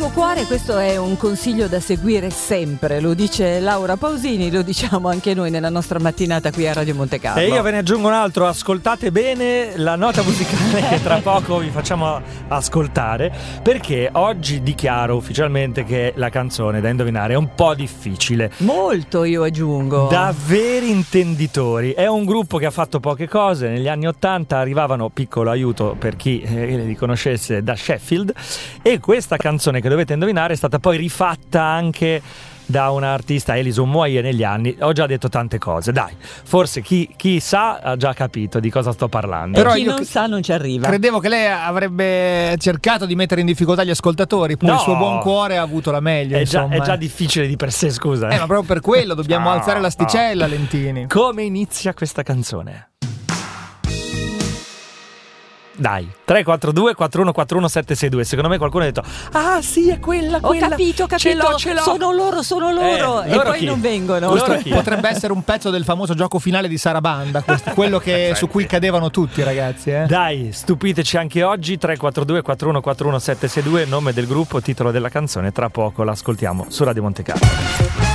tuo cuore, questo è un consiglio da seguire sempre, lo dice Laura Pausini, lo diciamo anche noi nella nostra mattinata qui a Radio Monte Carlo. E io ve ne aggiungo un altro, ascoltate bene la nota musicale che tra poco vi facciamo ascoltare, perché oggi dichiaro ufficialmente che la canzone da indovinare è un po' difficile. Molto, io aggiungo. Da veri intenditori. È un gruppo che ha fatto poche cose. Negli anni '80 arrivavano, piccolo aiuto per chi li conoscesse, da Sheffield, e questa canzone che dovete indovinare è stata poi rifatta anche da un'artista, Alison Moyet, negli anni. Ho già detto tante cose, dai, forse chi sa ha già capito di cosa sto parlando. Però chi non sa non ci arriva. Credevo che lei avrebbe cercato di mettere in difficoltà gli ascoltatori, poi il suo buon cuore ha avuto la meglio. È già difficile di per sé, scusa. Ma proprio per quello dobbiamo alzare l'asticella, Lentini. Come inizia questa canzone? Dai, 342-4141-762. Secondo me qualcuno ha detto: ah sì, è quella. Ho capito, ce l'ho. sono loro e poi chi? Non vengono. Potrebbe essere un pezzo del famoso gioco finale di Sarabanda, quello che su cui cadevano tutti, ragazzi. Dai, stupiteci anche oggi. 342-4141-762, nome del gruppo, titolo della canzone. Tra poco l'ascoltiamo su Radio Monte Carlo.